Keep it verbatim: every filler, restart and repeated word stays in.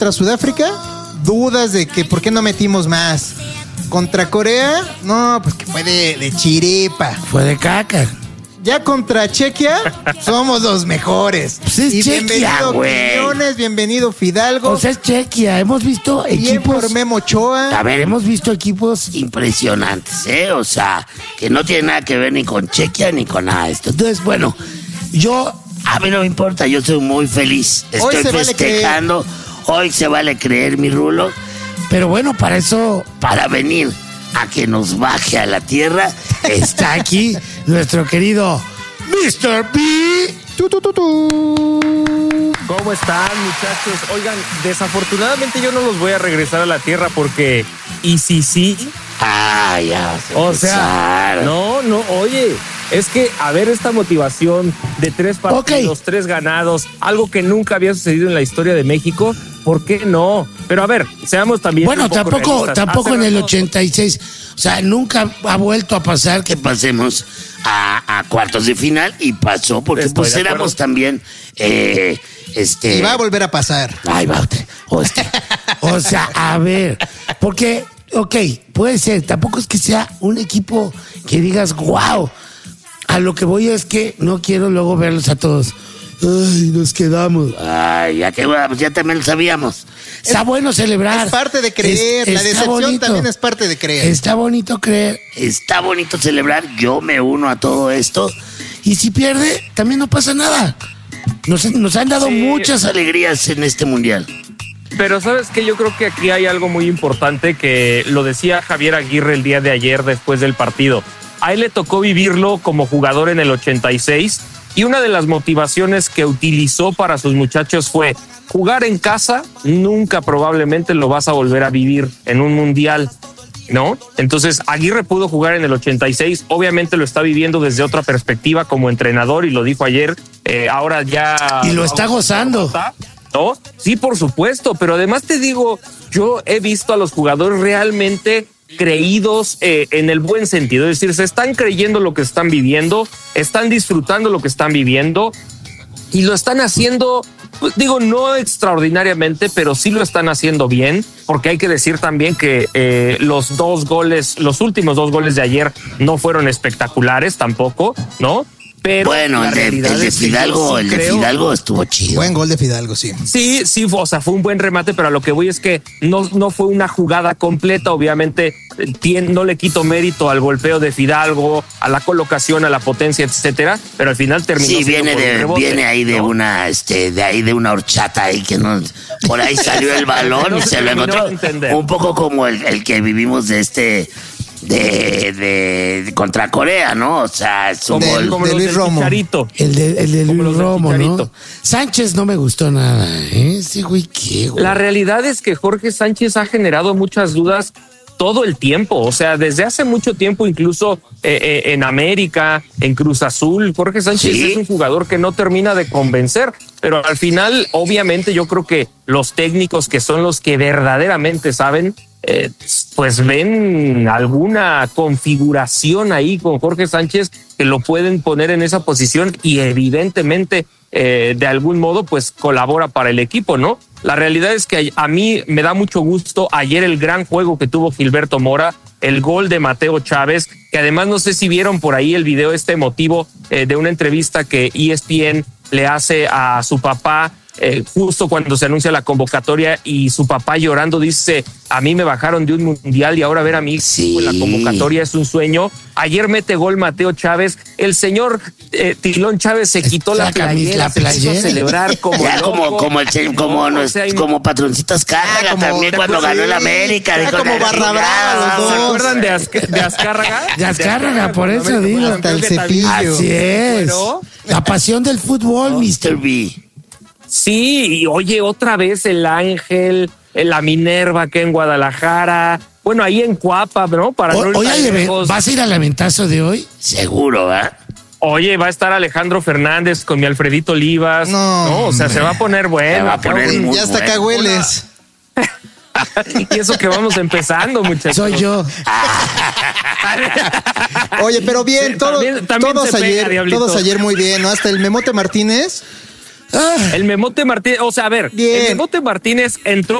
contra Sudáfrica, dudas de que por qué no metimos más. Contra Corea, no, pues que fue de, de chiripa. Fue de caca. Ya contra Chequia, somos los mejores. Pues es y Chequia, bienvenido güey. Quiñones, bienvenido Fidalgo. O sea, es Chequia. Hemos visto Bien equipos... por Memo Ochoa. A ver, hemos visto equipos impresionantes, ¿eh? O sea, que no tiene nada que ver ni con Chequia ni con nada de esto. Entonces, bueno, yo... A mí no me importa, yo soy muy feliz. Estoy Hoy se festejando. Vale Hoy se vale creer, mi Rulo. Pero bueno, para eso, para venir a que nos baje a la tierra, está aquí nuestro querido mister B. Tu, tu, tu, tu. ¿Cómo están, muchachos? Oigan, desafortunadamente yo no los voy a regresar a la tierra porque... ¿Y si sí? Ah, ya. O sea, no, no, oye, es que a ver esta motivación de tres partidos, okay. tres ganados, algo que nunca había sucedido en la historia de México, ¿por qué no? Pero a ver, seamos también... Bueno, tampoco, tampoco en el ochenta y seis, o sea, nunca ha vuelto a pasar que pasemos a, a cuartos de final y pasó porque Estoy pues éramos también... Eh, este... Y va a volver a pasar. Ay, va, o, este, o sea, a ver, porque... Ok, puede ser, tampoco es que sea un equipo que digas, wow. A lo que voy es que no quiero luego verlos a todos. Ay, nos quedamos. Ay, ya que bueno, pues ya también lo sabíamos. Está es, bueno celebrar. Es parte de creer, es, la decepción bonito. También es parte de creer. Está bonito creer, está bonito celebrar, yo me uno a todo esto. Y si pierde, también no pasa nada. Nos, nos han dado sí. muchas alegrías en este mundial. Pero ¿sabes qué? Yo creo que aquí hay algo muy importante que lo decía Javier Aguirre el día de ayer después del partido. A él le tocó vivirlo como jugador en el ochenta y seis y una de las motivaciones que utilizó para sus muchachos fue jugar en casa, nunca probablemente lo vas a volver a vivir en un mundial, ¿no? Entonces Aguirre pudo jugar en el ochenta y seis, obviamente lo está viviendo desde otra perspectiva como entrenador y lo dijo ayer, eh, ahora ya... Y lo está gozando. ¿No? Sí, por supuesto, pero además te digo, yo he visto a los jugadores realmente creídos eh, en el buen sentido, es decir, se están creyendo lo que están viviendo, están disfrutando lo que están viviendo y lo están haciendo, pues, digo, no extraordinariamente, pero sí lo están haciendo bien, porque hay que decir también que eh, los dos goles, los últimos dos goles de ayer no fueron espectaculares tampoco, ¿no? Pero bueno, el de, el de Fidalgo, sí el de Fidalgo estuvo chido. Buen gol de Fidalgo, sí. Sí, sí, o sea, fue un buen remate, pero a lo que voy es que no, no fue una jugada completa. Obviamente, no le quito mérito al golpeo de Fidalgo, a la colocación, a la potencia, etcétera, pero al final terminó. Sí, viene de, rebote, viene ahí de ¿no? una, este, de ahí de una horchata ahí que no, por ahí salió el balón y se lo encontró. Un poco como el, el que vivimos de este. De, de, de contra Corea, ¿no? O sea, es un de, gol como de Luis Romo. El de, el de Luis Romo, ¿no? Sánchez no me gustó nada, ¿eh? Ese güey, ¿qué, güey? La realidad es que Jorge Sánchez ha generado muchas dudas todo el tiempo, o sea, desde hace mucho tiempo, incluso eh, eh, en América, en Cruz Azul, Jorge Sánchez ¿Sí? es un jugador que no termina de convencer, pero al final, obviamente, yo creo que los técnicos que son los que verdaderamente saben, Eh, pues ven alguna configuración ahí con Jorge Sánchez que lo pueden poner en esa posición y evidentemente eh, de algún modo pues colabora para el equipo, ¿no? La realidad es que a mí me da mucho gusto ayer el gran juego que tuvo Gilberto Mora, el gol de Mateo Chávez, que además no sé si vieron por ahí el video este emotivo eh, de una entrevista que E S P N le hace a su papá Eh, justo cuando se anuncia la convocatoria y su papá llorando dice, a mí me bajaron de un mundial y ahora ver a mí sí. en la convocatoria es un sueño. Ayer mete gol Mateo Chávez, el señor eh, Tilón Chávez se quitó la, la playera, la playera. Se quiso celebrar como ya loco. como como el, como, no, o sea, como Patroncitos Cárraga también cuando ganó el América. Dijo, como Barra Brava. ¿Se acuerdan de, Azc- de Azcárraga? De Azcárraga, por eso digo. Hasta el cepillo. Así es. Bueno, la pasión del fútbol, mister B. Sí, y oye, otra vez el Ángel, la Minerva que en Guadalajara, bueno, ahí en Cuapa, ¿no? Para o, no oye, ¿vas a ir al aventazo de hoy? Seguro, ¿verdad? Oye, va a estar Alejandro Fernández con mi Alfredito Olivas. No, ¿no? O sea, se va a poner bueno. Se va a poner muy ya hasta acá bueno. hueles. Y eso que vamos empezando, muchachos. Soy yo. Oye, pero bien, todo, también, también todos ayer, pega, todos ayer muy bien, ¿no? Hasta el Memote Martínez Ah. El Memote Martínez, o sea, a ver, Bien. el Memote Martínez entró